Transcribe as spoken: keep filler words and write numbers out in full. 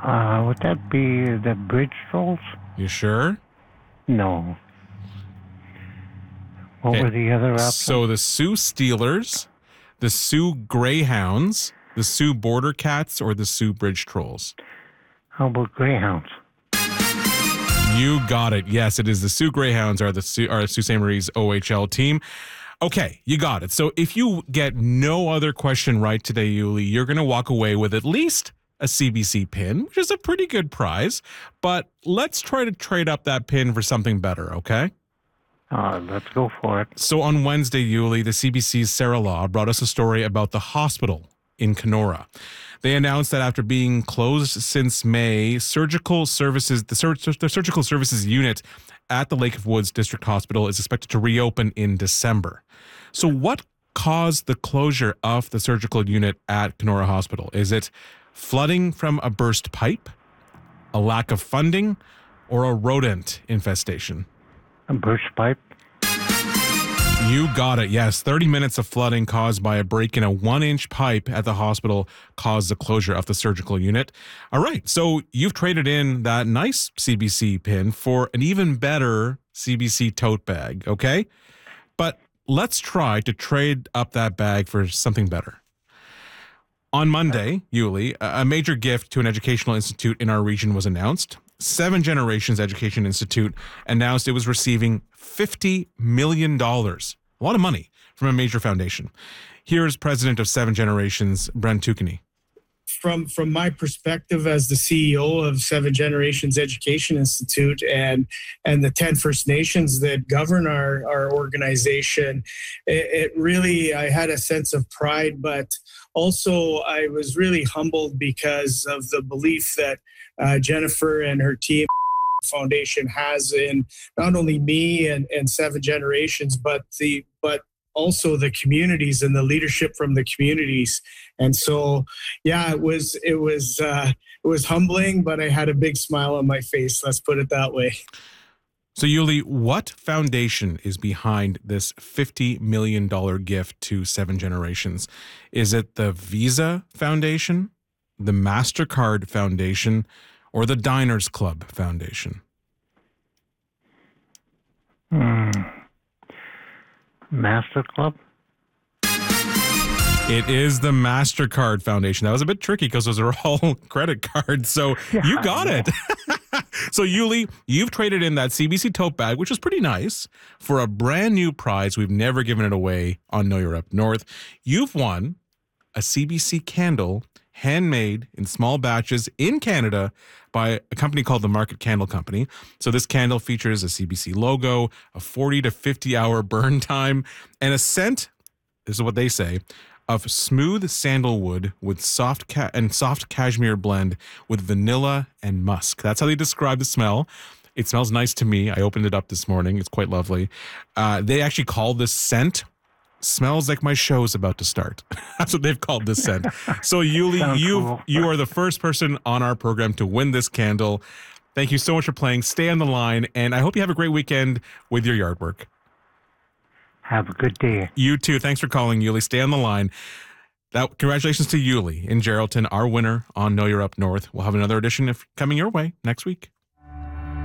Uh, would that be the Bridge Trolls? You sure? No. What Okay. were the other options? So the Sioux Steelers, the Sioux Greyhounds, the Sioux Border Cats, or the Sioux Bridge Trolls? How about Greyhounds? You got it. Yes, it is the Sioux Greyhounds are the Sioux, are Sault Ste. Marie's O H L team. Okay, you got it. So if you get no other question right today, Yulie, you're going to walk away with at least a C B C pin, which is a pretty good prize. But let's try to trade up that pin for something better, okay? Uh, let's go for it. So on Wednesday, Yulie, the C B C's Sarah Law brought us a story about the hospital in Kenora. They announced that after being closed since May, surgical services, the, sur- the surgical services unit at the Lake of Woods District Hospital is expected to reopen in December. So what caused the closure of the surgical unit at Kenora Hospital? Is it flooding from a burst pipe, a lack of funding, or a rodent infestation? A burst pipe? You got it. Yes. thirty minutes of flooding caused by a break in a one inch pipe at the hospital caused the closure of the surgical unit. All right. So you've traded in that nice C B C pin for an even better C B C tote bag. Okay. But let's try to trade up that bag for something better. On Monday, Yulie, a major gift to an educational institute in our region was announced. Seven Generations Education Institute announced it was receiving fifty million dollars, a lot of money, from a major foundation. Here's president of Seven Generations, Brent Tukeny. From from my perspective as the C E O of Seven Generations Education Institute and and the ten First Nations that govern our, our organization, it, it really, I had a sense of pride, but also I was really humbled because of the belief that uh, Jennifer and her team foundation has in not only me and, and Seven Generations, but the but also the communities and the leadership from the communities. And so, yeah, it was it was uh, it was humbling, but I had a big smile on my face. Let's put it that way. So, Yulie, what foundation is behind this fifty million dollars gift to Seven Generations? Is it the Visa Foundation, the MasterCard Foundation, or the Diners Club Foundation? Hmm. Master Club? It is the MasterCard Foundation. That was a bit tricky because those are all credit cards. So Yeah, you got I it. So, Yulie, you've traded in that C B C tote bag, which was pretty nice, for a brand new prize. We've never given it away on Know You're Up North. You've won a C B C candle handmade in small batches in Canada by a company called the Market Candle Company. So this candle features a C B C logo, a forty to fifty hour burn time, and a scent, this is what they say, of smooth sandalwood with soft ca- and soft cashmere blend with vanilla and musk. That's how they describe the smell. It smells nice to me. I opened it up this morning. It's quite lovely. Uh, they actually call this scent "smells like my show's about to start." That's what they've called this scent. So, Yulie, Sounds you cool. you are the first person on our program to win this candle. Thank you so much for playing. Stay on the line, and I hope you have a great weekend with your yard work. Have a good day. You too. Thanks for calling, Yulie. Stay on the line. That, congratulations to Yulie in Geraldton, our winner on Know You're Up North. We'll have another edition if coming your way next week.